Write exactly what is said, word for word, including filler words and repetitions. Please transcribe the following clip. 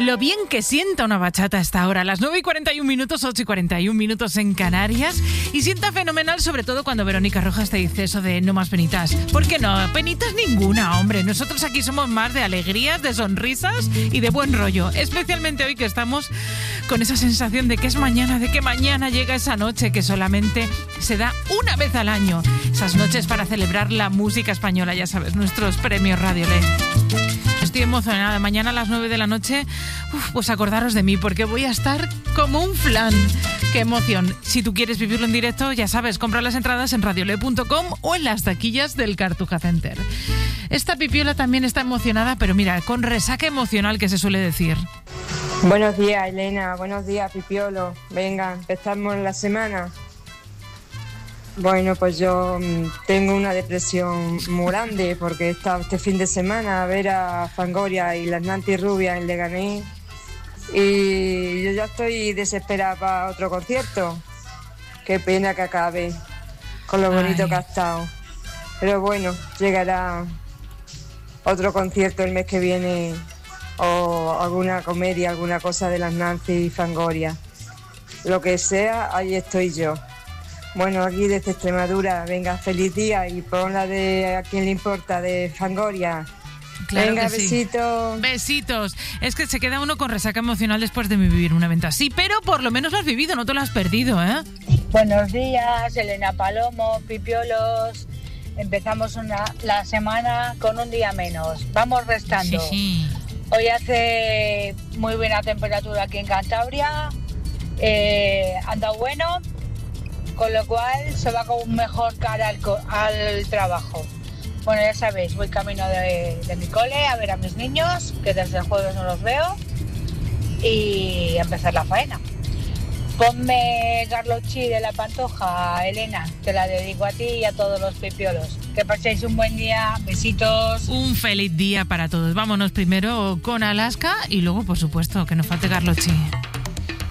Lo bien que sienta una bachata a esta hora, las nueve y cuarenta y un minutos, ocho y cuarenta y un minutos en Canarias. Y sienta fenomenal, sobre todo cuando Verónica Rojas te dice eso de no más penitas. ¿Por qué no? Penitas ninguna, hombre. Nosotros aquí somos más de alegrías, de sonrisas y de buen rollo. Especialmente hoy que estamos con esa sensación de que es mañana, de que mañana llega esa noche que solamente se da una vez al año. Esas noches para celebrar la música española, ya sabes, nuestros premios Radio L E. Estoy emocionada. Mañana a las nueve de la noche, uf, pues acordaros de mí, porque voy a estar como un flan. ¡Qué emoción! Si tú quieres vivirlo en directo, ya sabes, compra las entradas en radiole punto com o en las taquillas del Cartuja Center. Esta pipiola también está emocionada, pero mira, con resaca emocional, que se suele decir. Buenos días, Elena. Buenos días, Pipiolo. Venga, empezamos la semana. Bueno, pues yo tengo una depresión muy grande porque he estado este fin de semana a ver a Fangoria y las Nanti Rubias en Leganés y yo ya estoy desesperada para otro concierto. Qué pena que acabe con lo bonito Ay. que ha estado. Pero bueno, llegará otro concierto el mes que viene o alguna comedia, alguna cosa de las Nanti y Fangoria. Lo que sea, ahí estoy yo. Bueno, aquí desde Extremadura, venga, feliz día y pon la de A quién le importa, de Fangoria. Claro venga, que sí. besitos. Besitos. Es que se queda uno con resaca emocional después de vivir un evento así, pero por lo menos lo has vivido, no te lo has perdido, ¿eh? Buenos días, Elena Palomo, Pipiolos. Empezamos una, la semana con un día menos. Vamos restando. Sí, sí. Hoy hace muy buena temperatura aquí en Cantabria. Eh, anda bueno. Con lo cual se va con mejor cara al, al trabajo. Bueno, ya sabéis, voy camino de, de mi cole a ver a mis niños, que desde el jueves no los veo, y a empezar la faena. Ponme Garlochi de la Pantoja, Elena, te la dedico a ti y a todos los pipiolos. Que paséis un buen día, besitos. Un feliz día para todos. Vámonos primero con Alaska y luego, por supuesto, que nos falte Garlochi.